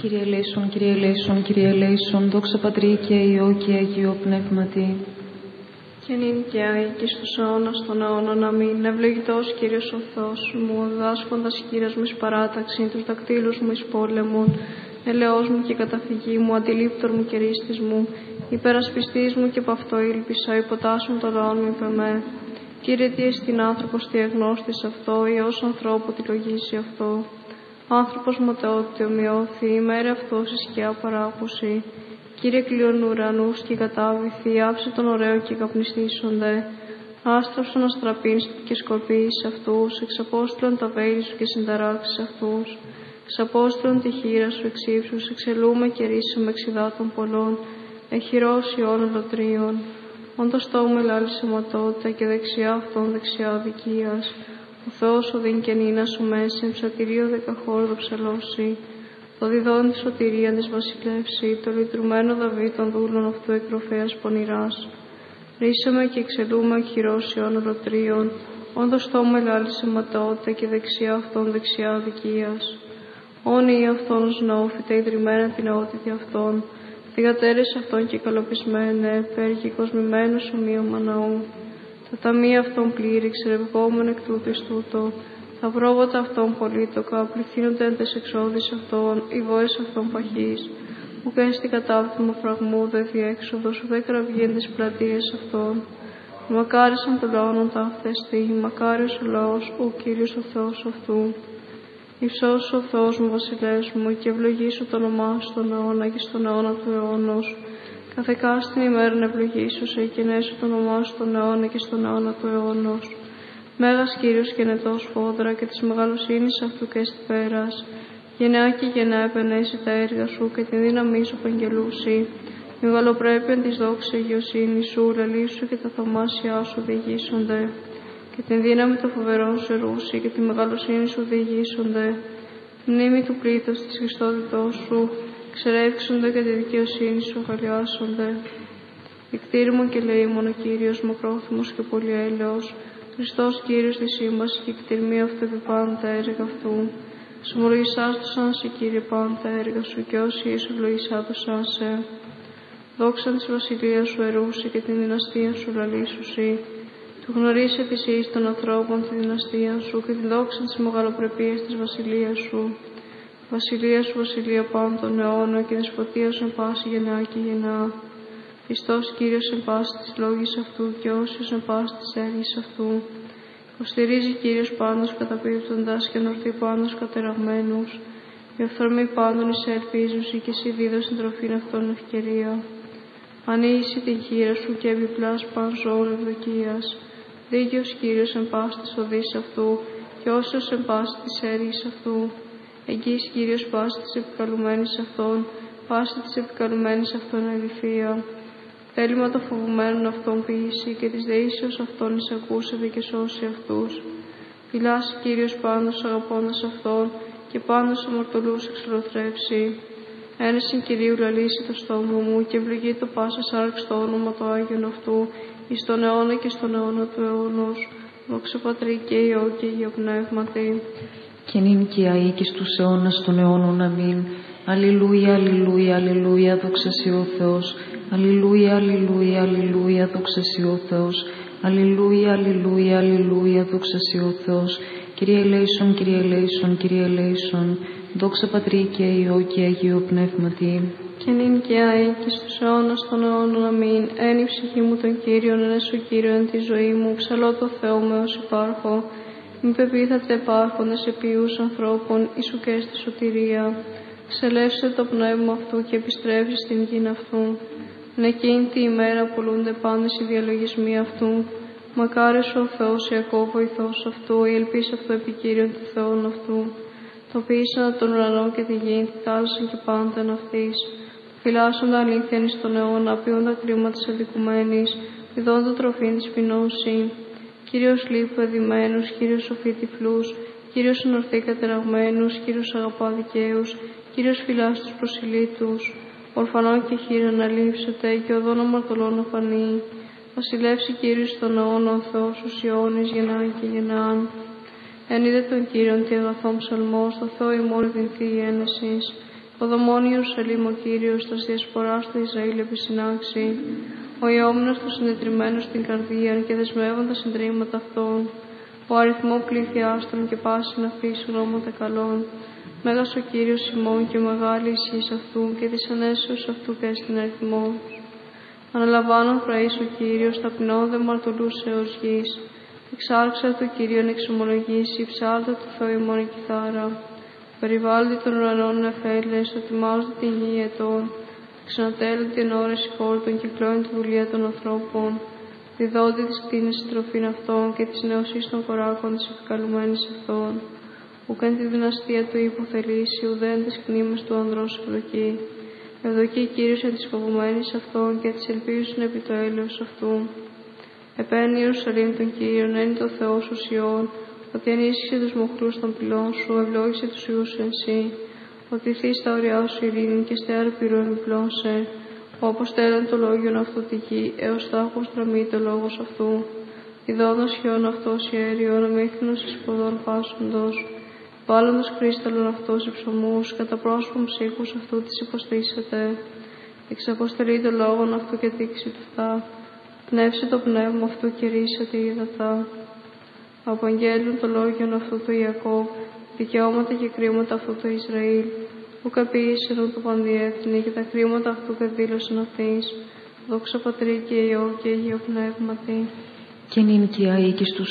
Κύριε ελέησον, Κύριε ελέησον, Κύριε ελέησον, δόξα Πατρί και Υιό και Αγίο Πνεύματι. Και νυν και αεί και στους αιώνας των αιώνων. Αμήν. Ευλογητός Κύριος ο Θεός μου, ο διδάσκοντας Κύριος μου εις παράταξη, τους δακτύλους μου εις πόλεμον, ελεός μου και καταφυγή μου, αντιλήπτορ μου και ρίστης μου, υπερασπιστής μου και παυτό ήλπισα, υποτάσσον των λαών μου υπ' εμέ. Κύριε, τι εστιν άνθρωπος, τι εγνώστης αυτό, Υιός ανθρώπου τι λογίσει αυτό. Άνθρωπος ματαιότητα ομοιώθη, ημέρε αυτός η σκιά παράκουση. Κύριε, κλείον ουρανούς και κατάβηθη, άψε τον ωραίο και καπνιστήσονται. Άστραψον αστραπήν και σκορπίεις αυτούς, εξαπόστηλον τα βέλη σου και συνταράξεις αυτούς. Εξαπόστηλον τη χείρα σου εξ ύψους, εξελούμε και ρίσαμε εξιδάτων πολλών, εχειρώσει όλων λωτρίων. Όντως τόμου ελάλησε ματότητα και δεξιά αυτών δεξιά αδικίας. Ο Θεός οδύν και νύνα σου μέση, ψατηρίο δεκαχόρδο ψαλώσει. Το διδόν τη σωτηρία της βασιλεύση, το λυτρουμένο Δαβίδ των δούλων αυτού εκτροφέας πονηράς. Ρίσαμε και εξελούμε εχειρώσει όλων λωτρίων. Όντως τόμου ελάλησε ματότητα και δεξιά αυτών δεξιά αδικίας. Όνοι αυτών ως νεόφυτα ιδρυμένα την νεότητη αυτών. Θυγατέρες αυτών και καλοπισμένε, πέργοι κοσμημένους ομοίωμα ναού. Τα ταμεία αυτών πλήρη, εξερευγόμενο εκ τούτου εις τούτο. Τα πρόβατα αυτών πολύτοκα, πληθύνονται εν τες εξόδεις αυτών, οι βόες αυτών παχείς. Ουκ έστι κατάπτωμα φραγμού, δε διέξοδος, ουδέ κραυγή εν τες πλατείες αυτών. Μακάρισαν των λαών τα αυτέστη, μακάριος ο λαός, ο Κύριος ο Θεός αυτού. Υψώσου ο Θεός μου, βασιλεύς μου, και ευλογήσου το όνομά σου στον αιώνα και στον αιώνα του αιώνος. Καθεκά στην ημέρα να ευλογήσου σε και νέσου το όνομά σου στον αιώνα και στον αιώνα του αιώνος. Μέγας Κύριος και νετός φόδρα και της μεγαλοσύνης αυτού και στη πέρας. Γενναία και γενναία επενέσει τα έργα σου και τη δύναμή σου απαγγελούσι. Η μεγαλοπρέπεια της δόξης αγιοσύνης σου, λαλήσου και τα θαυμάσια σου διηγήσονται. Και την δύναμη των φοβερών σου ερούσι και τη μεγαλοσύνη σου διηγήσονται. Μνήμη του πλήθους της Χριστότητός σου, ξερεύξονται και τη δικαιοσύνη σου αγαλιάσονται. Εκτήρημον και λεήμον ο Κύριος, μακρόθυμος και πολυέλεος, Χριστός Κύριος της σύμπασης και εκτιρμή αυτού επί πάντα τα έργα αυτού. Συμμολογησάς του σαν σε, Κύριε, πάντα τα έργα σου, και όσοι Ιησού ευλογησά του σαν σε. Δόξαν της βασιλείας σου ερούσι και την δυναστεία σου λαλήσουσι. Του γνωρίσε της εις των ανθρώπων τη δυναστεία σου και την δόξα της μεγαλοπρεπίας της βασιλείας σου. Βασιλεία σου, βασιλεία πάντων των αιώνων και δεσποτεία σου εν πάση γεννά και γεννά. Χριστός Κύριος εν πάση της λόγης αυτού και όσιος εν πάση της έργης αυτού. Υποστηρίζει Κύριος πάντως καταπίπτοντας και νορτή πάντως κατεραγμένους. Η οφθαλμή πάντων εις ελπίζουσι και εσύ δίδω συντροφήν αυτών ευκαιρία. Ανοίγει την χείρα σου και επιπλάς παν ζώων ευδοκίας. Δίκαιος Κύριος εν πάση της οδής αυτού και όσιος εν πάση της έργης αυτού. Εγγύης Κύριος πάση της επικαλουμένης αυτών, πάση της επικαλουμένης αυτών αληθεία. Θέλημα των φοβουμένων αυτών ποιήσει και της δεήσεως αυτών εισακούσεται και σώσει αυτούς. Φυλάσσει Κύριος πάντως αγαπώντας αυτόν και πάντως αμαρτωλούς εξολοθρεύσει. Ένεσιν Κυρίου λαλήσει το στόμα μου και ευλογεί το πάσα σάρξ το όνομα το Άγιον αυτού, εις τον αιώνα και στον αιώνα του αιώνος. Δόξα Πατρί και Υιό και Αγίο Πνεύματι. Και νυν και αεί και στους αιώνας των αιώνων. Αμήν. Αλληλούια, αλληλούια, αλληλούια, δόξα σοι ο Θεός. Αλληλούια, αλληλούια, αλληλούια, δόξα σοι ο Θεός. Αλληλούια, αλληλούια, αλληλούια, δόξα σοι ο Θεός. Κύριε ελέησον, Κύριε ελέησον, Κύριε ελέησον. Δόξα Πατρί και Υιό και Αγίο Πνεύματι. Και νυν και αεί και στους αιώνας των αιώνων. Αμήν. Εν η ψυχή μου τον Κύριον, εν εσω Κύριο εν τη ζωή μου, ψαλώ το Θεό με ως υπάρχω. Μη πεπίθατε επάρχοντες επίους ανθρώπων, ίσου και στη σωτηρία. Ξελεύσε το πνεύμα αυτού και επιστρέψει στην γην αυτού. Εν εκείνη τη ημέρα απολούνται πάντες οι διαλογισμοί αυτού. Μακάριος ο Θεός Ιακώβ βοηθός αυτού, η ελπίς αυτού επικύριον του Θεών αυτού. Το ποιήσαν τον ουρανό και τη γη, τη θάλασσα και πάντα εν αυτής. Φυλάσσοντα αλήθειαν εις τον αιώνα, ποιούντα κρίμα της αδικουμένης, διδόντα τροφήν της πεινώση. Κύριος λείπου εδημένους, Κύριος σοφεί τυφλούς, Κύριος ενορθεί κατεραγμένους, Κύριος αγαπά δικαίους, Κύριος φυλάς τους προσιλήτους. Ορφανών και χείρων αλείψετε και οδόν αμαρτωλών αφανεί. Βασιλεύσει Κύριος στον αιώνα ο Θεός ους αιώνης γεννά και γεννάν. Εν είδε τον Κύριον τι αγαθόν ψαλμός, το Θεό ημών δινθεί η ένεσης. Ο δομών Ιερουσαλήμ ο Κύριος, τας διασποράς του Ισραήλ επισυνάξει, ο ιόμενος του συντετριμμένου στην καρδία και δεσμεύοντα συντρίμματα αυτών, ο αριθμό πλήθειάστρων και πάσιν αυτής γνώματα καλών. Μέγας ο Κύριος ημών και μεγάλη ισχύς αυτού και της ανέσεως αυτού και στην αριθμό. Αναλαμβάνον πραείς ο Κύριος, ταπεινών δε μαρτωλούς έως γης. Εξάρξα του Κύριον εξομολογήσει, ψάλτα του Θεού ημών η κιθάρα. Περιβάλλοντι των ουρανών εφέλες, ετοιμάζονται την γη ετών. Ξανατέλλονται την ώρες χόρτων και κλώνει τη δουλεία των ανθρώπων. Διδόντι της κτίνης συντροφήν αυτών και της νεωσής των κοράκων της επικαλουμένης αυτών. Ουκεν τη δυναστεία του υποθελήσει, ουδέν τις κνήμες του ανδρός ευδοκεί. Ευδοκεί Κύριος εν της φοβουμένης αυτών και της ελπίζουσιν επί το έλεος αυτού. Επένει Ιερουσαλήμ τον Κύριον, ένι το Θεός σου Σιών, ότι ενίσχυσε τους μοχλούς των πυλών σου, ευλόγησε τους ιούς εν σύ, ότι θείς τα ωριά σου ειρήνη και στέαρ πυρού επιπλών σε, όπως τέλεν το λόγιον αυτού τη γη, έως τάχος τραμεί το λόγος αυτού. Ιδώντας χιόν αυτός ιέριον, αμύθινος εις ποδών φάσοντος, βάλλοντας κρίσταλλον αυτός οι ψωμούς, κατά πρόσωπον ψύχους αυτού της υποστήσεται. Εξαποστελεί το λόγον αυτού και δείξει του θά. Πνεύσε το πνεύμα αυτού και ρίσεται η υδατά. Απαγγέλουν το λόγιον αυτού του Ιακώβ, δικαιώματα και κρίματα αυτού του Ισραήλ, που καποίησαν το πανδιέθνη και τα κρίματα αυτού καδήλωσαν αυτής. Δόξα Πατρί και Υιό και Αγίο Πνεύματι. Και νυν και αίκης του